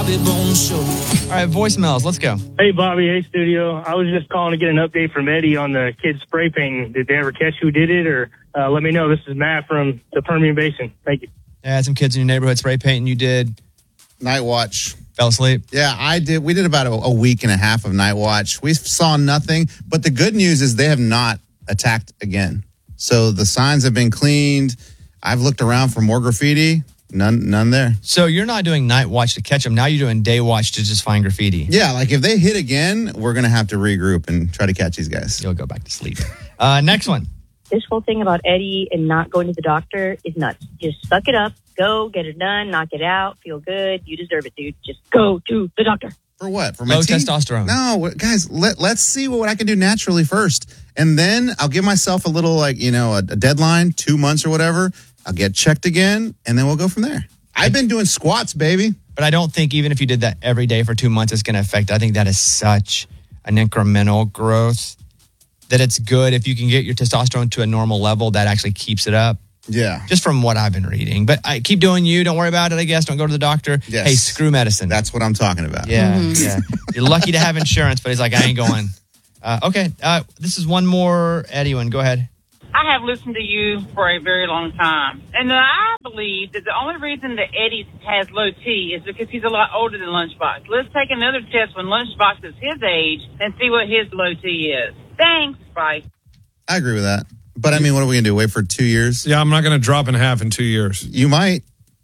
Bobby Bones Show. All right, voicemails. Let's go. Hey, Bobby. Hey, studio. I was just calling to get an update from Eddie on the kids spray painting. Did they ever catch who did it? Or let me know. This is Matt from the Permian Basin. Thank you. Yeah, had some kids in your neighborhood spray painting. You did. Night watch. Fell asleep? Yeah, I did. We did about a week and a half of night watch. We saw nothing. But the good news is they have not attacked again. So the signs have been cleaned. I've looked around for more graffiti. None there. So you're not doing night watch to catch them. Now you're doing day watch to just find graffiti. Yeah, like if they hit again, we're going to have to regroup and try to catch these guys. You'll go back to sleep. Next one. This whole thing about Eddie and not going to the doctor is nuts. Just suck it up. Go, get it done, knock it out, feel good. You deserve it, dude. Just go to the doctor. For what? For my Low teeth? testosterone. No, guys, let's see what I can do naturally first. And then I'll give myself a little, a deadline, 2 months or whatever. I'll get checked again, and then we'll go from there. I've been doing squats, baby. But I don't think even if you did that every day for 2 months, it's going to affect. I think that is such an incremental growth that it's good if you can get your testosterone to a normal level that actually keeps it up. Yeah. Just from what I've been reading. But I keep doing you. Don't worry about it, I guess. Don't go to the doctor. Yes. Hey, screw medicine. That's what I'm talking about. Yeah, yeah. You're lucky to have insurance, but he's like, I ain't going. Okay, this is one more Eddie one. Go ahead. I have listened to you for a very long time. And I believe that the only reason that Eddie has low T is because he's a lot older than Lunchbox. Let's take another test when Lunchbox is his age and see what his low T is. Thanks. Bye. I agree with that. But, what are we going to do? Wait for 2 years? Yeah, I'm not going to drop in half in 2 years. You might.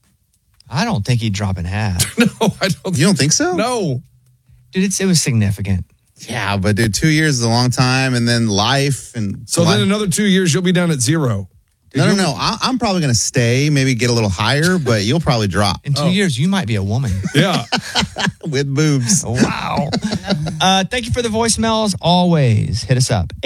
I don't think he'd drop in half. No, I don't. You don't think so? No. Dude, it was significant. Yeah, but dude, 2 years is a long time, and then life and so then another 2 years you'll be down at zero. No. I'm probably going to stay, maybe get a little higher, but you'll probably drop. In 2 years, you might be a woman. Yeah. With boobs. Wow. Thank you for the voicemails. Always hit us up.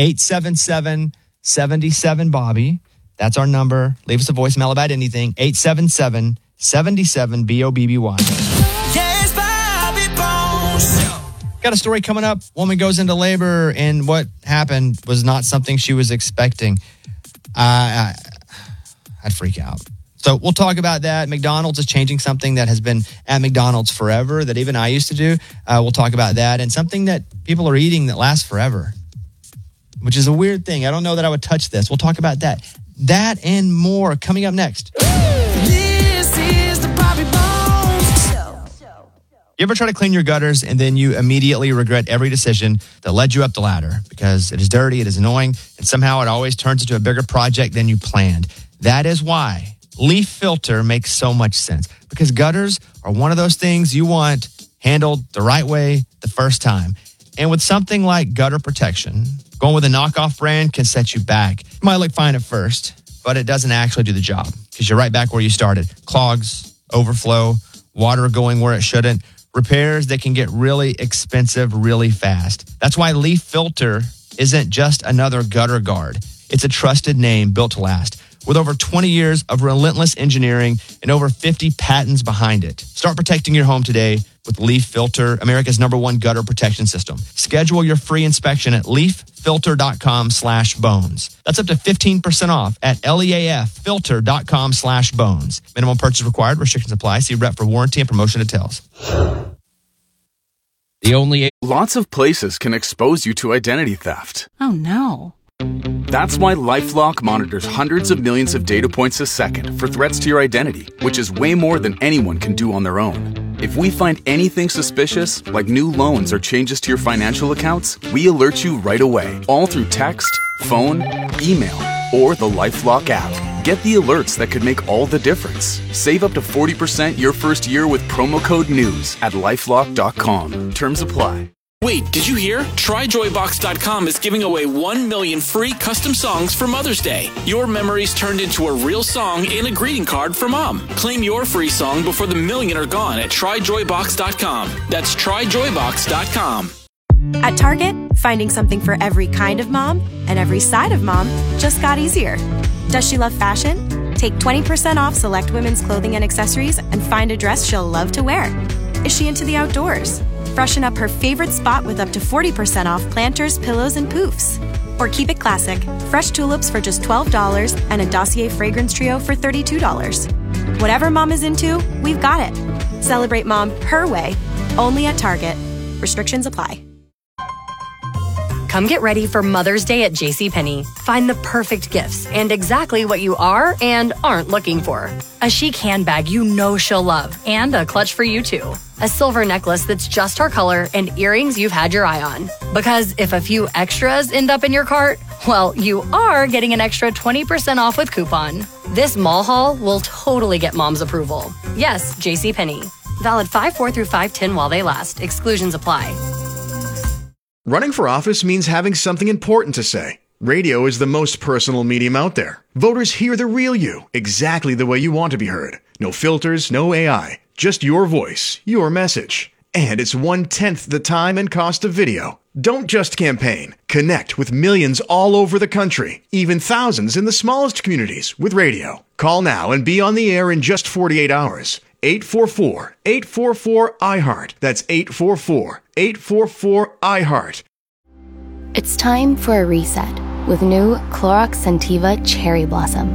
877-77-BOBBY. That's our number. Leave us a voicemail about anything. 877-77-BOBBY. Yes, Bobby Bones. Got a story coming up. Woman goes into labor, and what happened was not something she was expecting. I'd freak out. So we'll talk about that. McDonald's is changing something that has been at McDonald's forever that even I used to do. We'll talk about that, and something that people are eating that lasts forever, which is a weird thing. I don't know that I would touch this. We'll talk about that. That and more coming up next. This is the Bobby Bones Show. You ever try to clean your gutters and then you immediately regret every decision that led you up the ladder because it is dirty, it is annoying, and somehow it always turns into a bigger project than you planned? That is why Leaf Filter makes so much sense, because gutters are one of those things you want handled the right way the first time. And with something like gutter protection, going with a knockoff brand can set you back. It might look fine at first, but it doesn't actually do the job because you're right back where you started. Clogs, overflow, water going where it shouldn't, repairs that can get really expensive really fast. That's why Leaf Filter isn't just another gutter guard. It's a trusted name built to last, with over 20 years of relentless engineering and over 50 patents behind it. Start protecting your home today with Leaf Filter, America's #1 gutter protection system. Schedule your free inspection at leaffilter.com/bones. That's up to 15% off at leaffilter.com/bones. Minimum purchase required. Restrictions apply. See rep for warranty and promotion details. Lots of places can expose you to identity theft. Oh, no. That's why LifeLock monitors hundreds of millions of data points a second for threats to your identity, which is way more than anyone can do on their own. If we find anything suspicious, like new loans or changes to your financial accounts, we alert you right away, all through text, phone, email, or the LifeLock app. Get the alerts that could make all the difference. Save up to 40% your first year with promo code NEWS at LifeLock.com. Terms apply. Wait, did you hear? TryJoyBox.com is giving away 1 million free custom songs for Mother's Day. Your memories turned into a real song and a greeting card for Mom. Claim your free song before the million are gone at TryJoyBox.com. That's TryJoyBox.com. At Target, finding something for every kind of mom and every side of mom just got easier. Does she love fashion? Take 20% off select women's clothing and accessories and find a dress she'll love to wear. Is she into the outdoors? Freshen up her favorite spot with up to 40% off planters, pillows, and poofs. Or keep it classic. Fresh tulips for just $12 and a Dossier fragrance trio for $32. Whatever mom is into, we've got it. Celebrate mom her way, only at Target. Restrictions apply. Come get ready for Mother's Day at JCPenney. Find the perfect gifts and exactly what you are and aren't looking for. A chic handbag you know she'll love and a clutch for you too. A silver necklace that's just her color and earrings you've had your eye on. Because if a few extras end up in your cart, well, you are getting an extra 20% off with coupon. This mall haul will totally get mom's approval. Yes, JCPenney. Valid 5/4 through 5/10 while they last. Exclusions apply. Running for office means having something important to say. Radio is the most personal medium out there. Voters hear the real you, exactly the way you want to be heard. No filters, no AI, just your voice, your message. And it's 1/10 the time and cost of video. Don't just campaign. Connect with millions all over the country, even thousands in the smallest communities with radio. Call now and be on the air in just 48 hours. 844-844-iHeart. That's 844-844-iHeart. It's time for a reset with new Clorox Scentiva Cherry Blossom.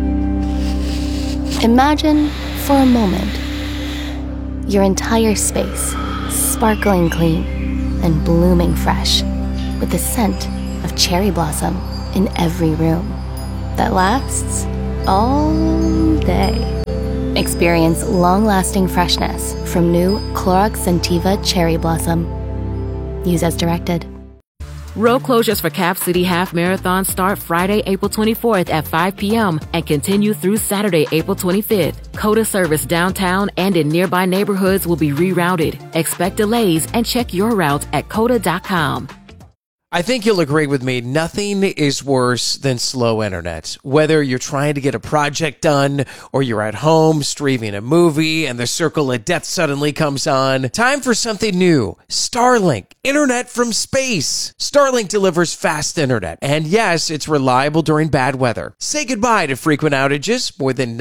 Imagine for a moment your entire space sparkling clean and blooming fresh with the scent of cherry blossom in every room that lasts all day. Experience long-lasting freshness from new Clorox Scentiva Cherry Blossom. Use as directed. Road closures for Cap City Half Marathon start Friday, April 24th at 5 p.m. and continue through Saturday, April 25th. COTA service downtown and in nearby neighborhoods will be rerouted. Expect delays and check your route at COTA.com. I think you'll agree with me, nothing is worse than slow internet. Whether you're trying to get a project done or you're at home streaming a movie and the circle of death suddenly comes on, time for something new. Starlink, internet from space. Starlink delivers fast internet, and yes, it's reliable during bad weather. Say goodbye to frequent outages, more than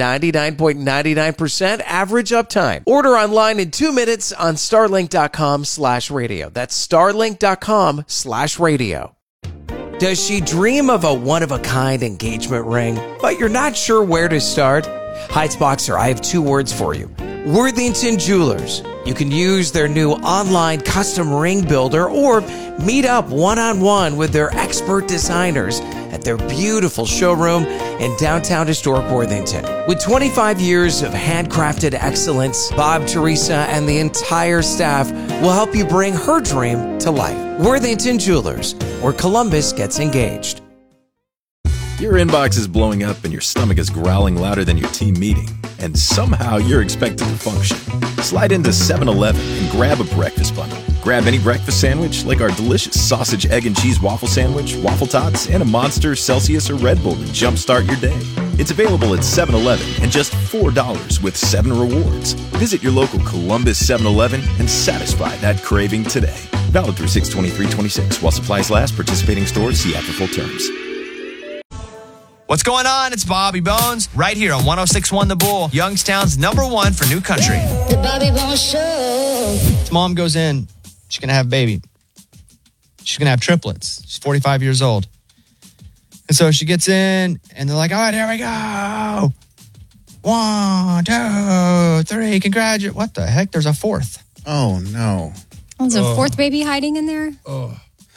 99.99% average uptime. Order online in 2 minutes on starlink.com/radio. That's starlink.com/radio. Does she dream of a one-of-a-kind engagement ring, but you're not sure where to start? Heights Boxer, I have 2 words for you. Worthington Jewelers. You can use their new online custom ring builder or meet up one-on-one with their expert designers at their beautiful showroom in downtown historic Worthington. With 25 years of handcrafted excellence, Bob, Teresa, and the entire staff will help you bring her dream to life. Worthington Jewelers, where Columbus gets engaged. Your inbox is blowing up and your stomach is growling louder than your team meeting, and somehow you're expected to function. Slide into 7-Eleven and grab a breakfast bundle. Grab any breakfast sandwich like our delicious sausage, egg, and cheese waffle sandwich, waffle tots, and a Monster, Celsius, or Red Bull to jumpstart your day. It's available at 7-Eleven and just $4 with 7 rewards. Visit your local Columbus 7-Eleven and satisfy that craving today. Valid through 6/23/26 while supplies last. Participating stores see after full terms. What's going on? It's Bobby Bones right here on 106.1 The Bull, Youngstown's #1 for new country. The Bobby Bones Show. His mom goes in. She's going to have a baby. She's going to have triplets. She's 45 years old. And so she gets in, and they're like, all right, here we go. 1, 2, 3, congratulations. What the heck? There's a 4th. Oh, no. There's a 4th baby hiding in there? Oh.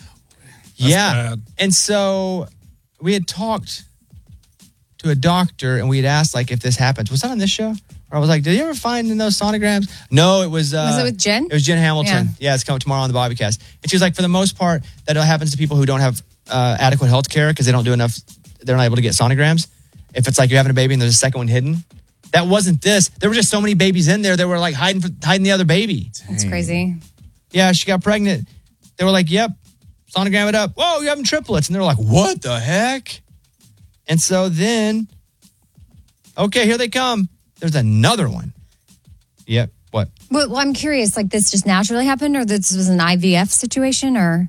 Yeah. Bad. And so we had talked to a doctor, and we had asked, like, if this happens. Was that on this show? Or I was like, did you ever find in those sonograms? No, it was... was it with Jen? It was Jen Hamilton. Yeah, it's coming tomorrow on the Bobbycast. And she was like, for the most part, that happens to people who don't have adequate health care because they don't do enough... They're not able to get sonograms. If it's like you're having a baby and there's a second one hidden. That wasn't this. There were just so many babies in there that were like hiding the other baby. That's crazy. Yeah, she got pregnant. They were like, yep, sonogram it up. Whoa, you're having triplets. And they were like, what the heck? And so then, okay, here they come. There's another one. Yep. What? Well, I'm curious, like this just naturally happened or this was an IVF situation or?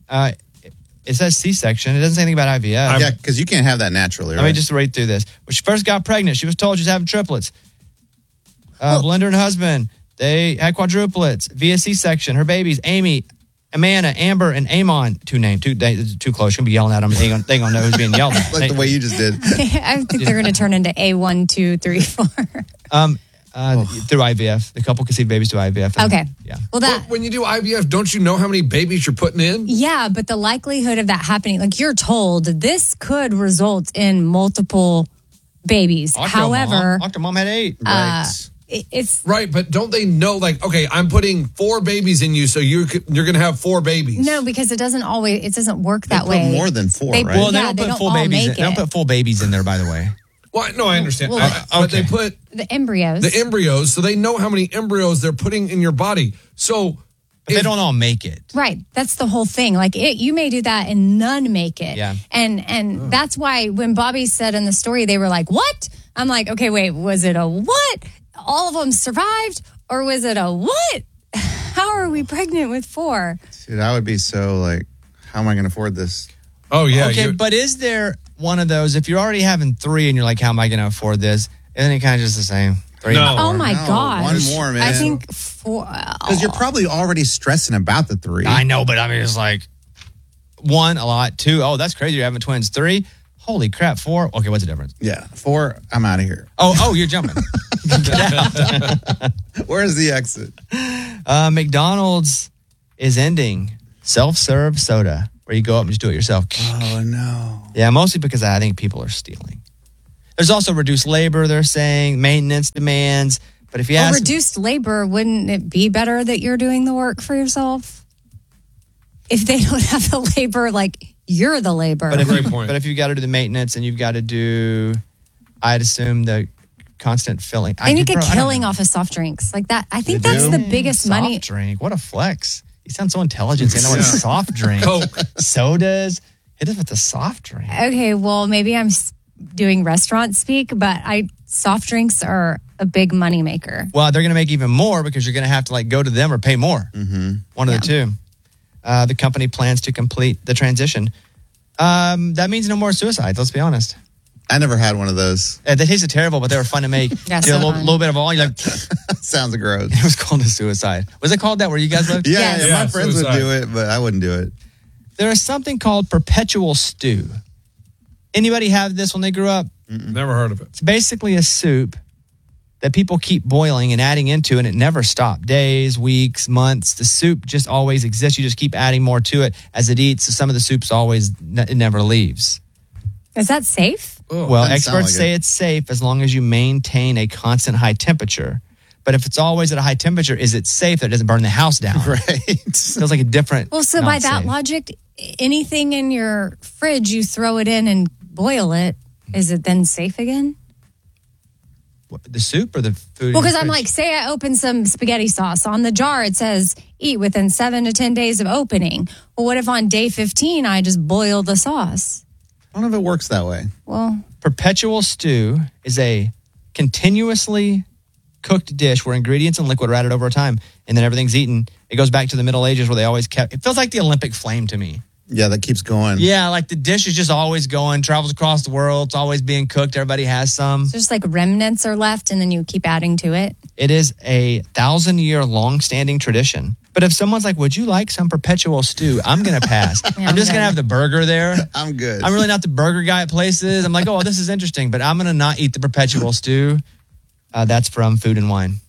It says C-section. It doesn't say anything about IVF. Yeah, because you can't have that naturally, right? Let me just read through this. When she first got pregnant, she was told she was having triplets. Belinda and her husband, they had quadruplets via C-section. Her babies, Amy, Amanda, Amber, and Amon. Too close. You're going to be yelling at them. They ain't going to know who's being yelled at. Like the way you just did. I think they're going to turn into A1, 2, 3, 4. Through IVF. The couple conceived babies through IVF. Okay. Yeah. Well, that. When you do IVF, don't you know how many babies you're putting in? Yeah, but the likelihood of that happening, like you're told, this could result in multiple babies. However, Octo Mom had 8. it's right, but don't they know? Like, okay, I'm putting 4 babies in you, so you're going to have 4 babies. no, because it doesn't work that Put way. more than 4, They- right? Well, they Yeah, don't they put don't full all babies. make They don't it. put full babies in there, by the way. Well, no, I understand. Well, But they put the embryos. the embryos, so they know how many embryos they're putting in your body. So But they don't all make it. Right. That's the whole thing. Like you may do that and none make it. Yeah. And that's why when Bobby said in the story, they were like, what? I'm like, okay, wait, was it a what? All of them survived? Or was it a what? How are we pregnant with 4? Dude, I would be so like, how am I going to afford this? Oh, yeah. Okay, but is there one of those, if you're already having 3 and you're like, how am I going to afford this? Isn't it kind of just the same? 3 No. and 4? Oh my gosh. One more, man. I think 4. Because you're probably already stressing about the 3. I know, but I mean, it's like 1, a lot. 2, oh, that's crazy. You're having twins. 3, holy crap. 4, okay, what's the difference? Yeah. 4, I'm out of here. Oh, you're jumping. Where's the exit? McDonald's is ending self-serve soda, where you go up and just do it yourself. Oh, no. Yeah, mostly because I think people are stealing. There's also reduced labor, they're saying, maintenance demands. But if you ask... reduced labor, wouldn't it be better that you're doing the work for yourself? If they don't have the labor, like you're the labor. But if you got to do the maintenance and you've got to do, I'd assume, the constant filling. They make a killing off of soft drinks like that. I think that's the biggest soft money. drink. What a flex. You sound so intelligent. Saying, what a soft drink. Coke. Sodas. Hit us with the soft drink. Okay, well, maybe I'm doing restaurant speak, but soft drinks are a big money maker. Well, they're going to make even more because you're going to have to go to them or pay more. Mm-hmm. One of the two. The company plans to complete the transition. That means no more suicides, let's be honest. I never had one of those. They tasted terrible, but they were fun to make. Yeah, Do a little bit of all. You're like, sounds gross. It was called a suicide. Was it called that where you guys lived? Yeah, my friends would do it, but I wouldn't do it. There is something called perpetual stew. Anybody have this when they grew up? Never heard of it. It's basically a soup that people keep boiling and adding into, and it never stops. Days, weeks, months. The soup just always exists. You just keep adding more to it as it eats. So some of the soup's it never leaves. Is that safe? Well, experts say it's safe as long as you maintain a constant high temperature. But if it's always at a high temperature, is it safe that it doesn't burn the house down? Right. Feels like a different. Well, so by that logic, anything in your fridge, you throw it in and boil it. Is it then safe again? The soup or the food? Well, because I'm like, say I open some spaghetti sauce. On the jar, it says eat within 7 to 10 days of opening. Well, what if on day 15, I just boil the sauce? I don't know if it works that way. Well, perpetual stew is a continuously cooked dish where ingredients and liquid are added over time, and then everything's eaten. It goes back to the Middle Ages where they always kept. It feels like the Olympic flame to me. Yeah, that keeps going. Yeah, like the dish is just always going, travels across the world. It's always being cooked. Everybody has some. so just like remnants are left, and then you keep adding to it. It is a 1,000-year long-standing tradition. But if someone's like, would you like some perpetual stew? I'm going to pass. Yeah, I'm just going to have the burger there. I'm good. I'm really not the burger guy at places. I'm like, oh, this is interesting, but I'm going to not eat the perpetual stew. That's from Food and Wine.